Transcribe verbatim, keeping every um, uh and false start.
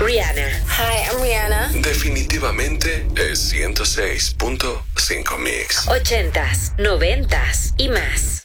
Rihanna. Hi, I'm Rihanna. Definitivamente es ciento seis punto cinco Mix. Ochentas, noventas y más.